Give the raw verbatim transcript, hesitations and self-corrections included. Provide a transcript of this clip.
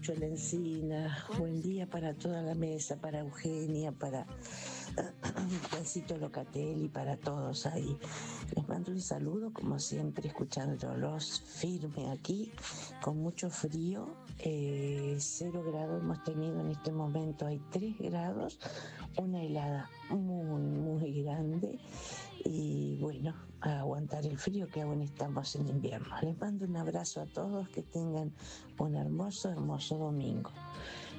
escucho la encina. Buen día para toda la mesa, para Eugenia, para Juancito Locatelli, para todos ahí. Les mando un saludo, como siempre, escuchándolos firme aquí, con mucho frío. Eh, cero grados hemos tenido en este momento, hay tres grados, una helada muy, muy grande. Y bueno, a aguantar el frío, que aún estamos en invierno. Les mando un abrazo a todos, que tengan un hermoso, hermoso domingo.